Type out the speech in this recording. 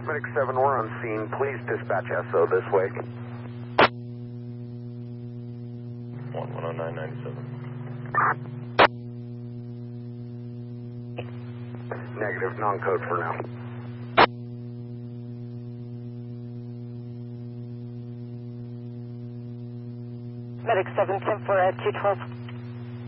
Medic 7, we're on scene. Please dispatch SO this way. 10997. Negative, non-code for now. Medic 7, 10 for 212.